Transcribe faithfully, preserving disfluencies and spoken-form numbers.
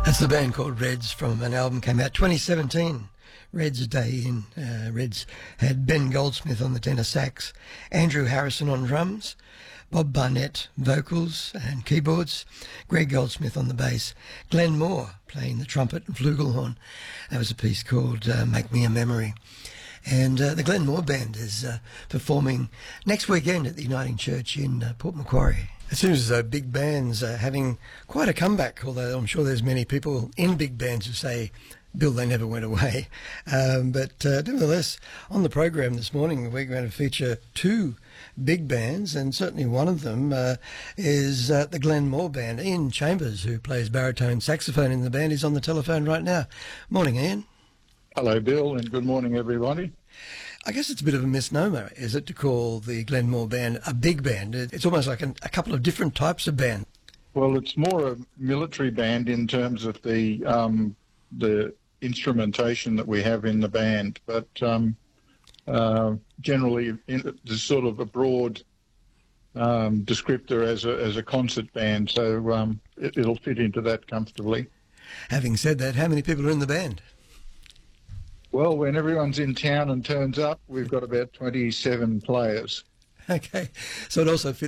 That's the band called Reds from an album came out twenty seventeen. Reds Day In. Uh, Reds had Ben Goldsmith on the tenor sax, Andrew Harrison on drums, Bob Barnett vocals and keyboards, Greg Goldsmith on the bass, Glenn Moore playing the trumpet and flugelhorn. That was a piece called uh, Make Me a Memory. And uh, the Glenn Moore Band is uh, performing next weekend at the Uniting Church in uh, Port Macquarie. It seems as though big bands are having quite a comeback, although I'm sure there's many people in big bands who say, Bill, they never went away. Um, but uh, nevertheless, on the program this morning, we're going to feature two big bands, and certainly one of them uh, is uh, the Glenn Moore Band. Ian Chambers, who plays baritone saxophone in the band, is on the telephone right now. Morning, Ian. Hello, Bill, and good morning, everybody. I guess it's a bit of a misnomer, is it, to call the Glenn Moore Band a big band? It's almost like an, a couple of different types of band. Well, it's more a military band in terms of the um, the instrumentation that we have in the band, but um, uh, generally in, there's sort of a broad um, descriptor as a as a concert band, so um, it, it'll fit into that comfortably. Having said that, how many people are in the band? Well, when everyone's in town and turns up, we've got about twenty-seven players. Okay, so it also fits